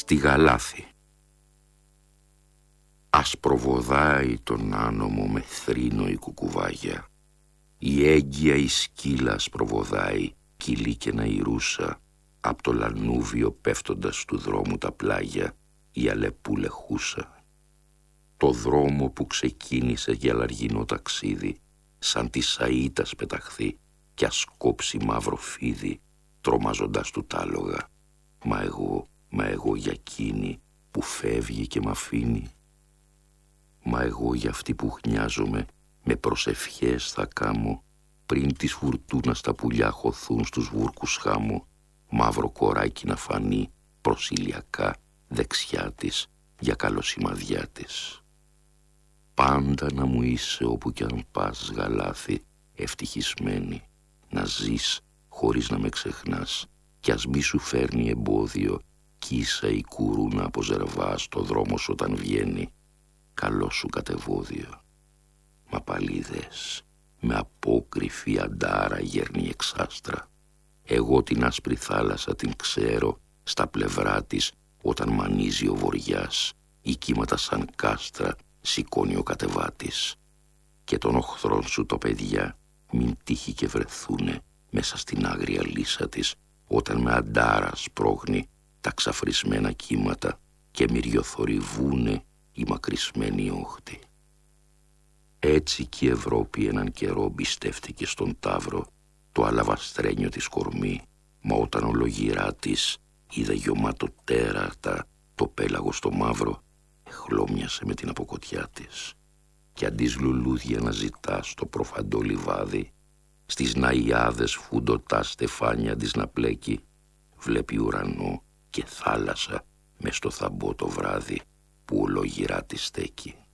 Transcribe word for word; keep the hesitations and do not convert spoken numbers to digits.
Στη Γαλάθη. Ασπροβοδάει τον άνομο με θρήνο η κουκουβάγια. Η έγκυα η σκύλα ασπροβοδάει, κυλίκαινα η ρούσα, απ' το λανούβιο πέφτοντας του δρόμου τα πλάγια, η Αλεπού λεχούσα. Το δρόμο που ξεκίνησε για λαργινό ταξίδι, σαν τη σαΐτας πεταχθεί κι ασκόψει μαύρο φίδι, τρομάζοντας του τάλογα. Μα εγώ, μα εγώ για εκείνη που φεύγει και μ' αφήνει. Μα εγώ για αυτή που χνιάζομαι, με προσευχές θα κάμω, πριν της φουρτούνας τα πουλιά χωθούν στους βούρκους χάμω, μαύρο κοράκι να φανεί προσιλιακά δεξιά της για καλοσημαδιά της. Πάντα να μου είσαι όπου κι αν πας, Γαλάθη, ευτυχισμένη, να ζεις χωρίς να με ξεχνάς, κι ας μη σου φέρνει εμπόδιο κι ίσα η κουρούνα από ζερβά στο δρόμο σου όταν βγαίνει, καλό σου κατεβόδιο. Μα παλίδες, με απόκριφη αντάρα γέρνει εξάστρα. Εγώ την άσπρη θάλασσα την ξέρω στα πλευρά της όταν μανίζει ο βοριάς, ή κύματα σαν κάστρα σηκώνει ο κατεβάτης. Και των οχθρών σου το παιδιά μην τύχει και βρεθούνε μέσα στην άγρια λύσα της, όταν με αντάρα σπρώχνει τα ξαφρισμένα κύματα και μυριοθορυβούνε οι μακρισμένοι όχτοι. Έτσι κι η Ευρώπη έναν καιρό μπιστεύτηκε στον Ταύρο το αλαβαστρένιο της κορμί, μα όταν ολογυρά της είδε γιωμάτο τέρατα το πέλαγο στο μαύρο, εχλώμιασε με την αποκοτιά της. Κι αντίς λουλούδια να ζητά στο προφαντό λιβάδι, στις ναϊάδες φουντωτά στεφάνια της να πλέκει, βλέπει ουρανό και θάλασσα μες στο θαμπό το βράδυ που ολογυρά της στέκει.